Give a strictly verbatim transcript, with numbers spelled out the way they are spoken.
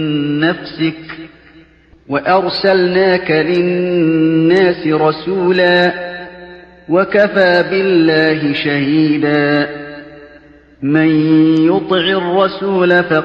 نفسك وأرسلناك للناس رسولا وكفى بالله شهيدا من يطع الرسول